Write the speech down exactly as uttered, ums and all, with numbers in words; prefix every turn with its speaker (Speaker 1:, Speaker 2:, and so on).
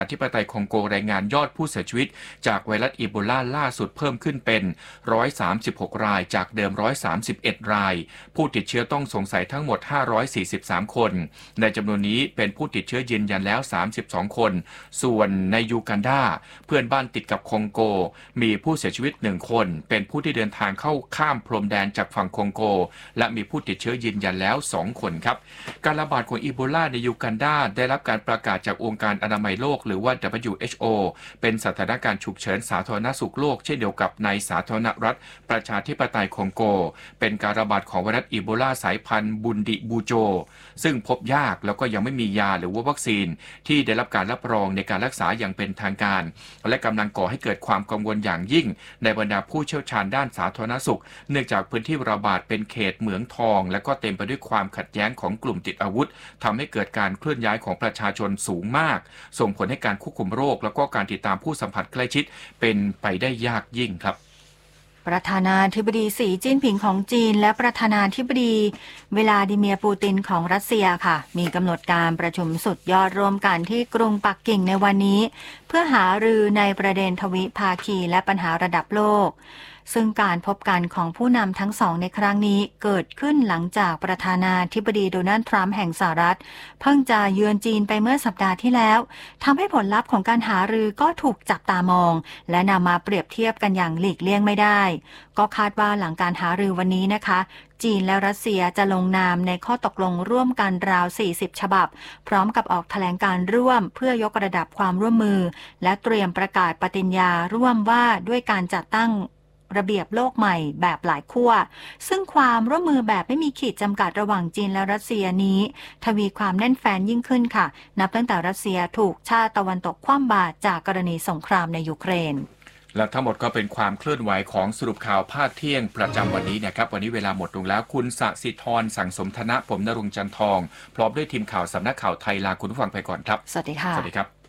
Speaker 1: ธิปไตยคองโกรายงานยอดผู้เสียชีวิตจากไวรัสอีโบลาล่าสุดเพิ่มขึ้นเป็นหนึ่งร้อยสามสิบหกรายจากเดิมหนึ่งร้อยสามสิบเอ็ดรายผู้ติดเชื้อต้องสงสัยทั้งหมดห้าร้อยสี่สิบสามคนในจำนวนนี้เป็นผู้ติดเชื้อยืนยันแล้วสามสิบสองคนส่วนในยูกันดาเพื่อนบ้านติดกับคองโกมีผู้เสียชีวิตหนึ่งคนเป็นผู้ที่เดินทางเข้าข้ามพรมแดนจากฝั่งคองโกและมีผู้ติดเชื้อยืนยันแล้วสองคนครับการระบาดของอีโบลาในยูกันดาได้รับการประกาศจากองค์การอนามัยโลกหรือว่า ดับเบิลยู เอช โอ เป็นสถานการณ์ฉุกเฉินสาธารณสุขโลกเช่นเดียวกับในสาธารณรัฐประชาธิปไตยคองโกเป็นการระบาดของไวรัสอีโบลาสายพันธุ์บุนดิบูโจซึ่งพบยากแล้วก็ยังไม่มียาหรือว่าวัคซีนที่ได้รับการรับรองในการรักษาอย่างเป็นทางการและกำลังก่อให้เกิดความกังวลอย่างยิ่งในบรรดาผู้เชี่ยวชาญด้านสาธารณสุขเนื่องจากพื้นที่ระบาดเป็นเขตเหมืองทองและก็เต็มไปด้วยความขัดแย้งของกลุ่มติดอาวุธทำให้เกิดการเคลื่อนย้ายของประชาชนสูงมากส่งผลให้การควบคุมโรคแล้วก็การติดตามผู้สัมผัสใกล้ชิดเป็นไปได้ยากยิ่งครับ
Speaker 2: ประธานาธิบดีสีจิ้นผิงของจีนและประธานาธิบดีวลาดิเมียร์ปูตินของรัสเซียค่ะมีกำหนดการประชุมสุดยอดร่วมกันที่กรุงปักกิ่งในวันนี้เพื่อหารือในประเด็นทวิภาคีและปัญหาระดับโลกซึ่งการพบกันของผู้นำทั้งสองในครั้งนี้เกิดขึ้นหลังจากประธานาธิบดีโดนัลด์ทรัมป์แห่งสหรัฐเพิ่งจะเยือนจีนไปเมื่อสัปดาห์ที่แล้วทำให้ผลลัพธ์ของการหารือก็ถูกจับตามองและนำมาเปรียบเทียบกันอย่างหลีกเลี่ยงไม่ได้ก็คาดว่าหลังการหารือวันนี้นะคะจีนและรัสเซียจะลงนามในข้อตกลงร่วมกันราวสี่สิบฉบับพร้อมกับออกแถลงการร่วมเพื่อยกระดับความร่วมมือและเตรียมประกาศปฏิญญาร่วมว่าด้วยการจัดตั้งระเบียบโลกใหม่แบบหลายขั้วซึ่งความร่วมมือแบบไม่มีขีดจำกัดระหว่างจีนและรัสเซียนี้ทวีความแน่นแฟ้นยิ่งขึ้นค่ะนับตั้งแต่รัสเซียถูกชาติตะวันตกคว่ำบาตรจากกรณีสงครามในยูเครน
Speaker 1: และทั้งหมดก็เป็นความเคลื่อนไหวของสรุปข่าวภาคเที่ยงประจำวันนี้นะครับวันนี้เวลาหมดลงแล้วคุณสศิธรสังสมธนะผมณรงค์จันทองพร้อมด้วยทีมข่าวสำนักข่าวไทยลาคุณผู้ฟังไปก่อนครับ
Speaker 2: สวัสดีค่ะ
Speaker 1: สวัสดีครับ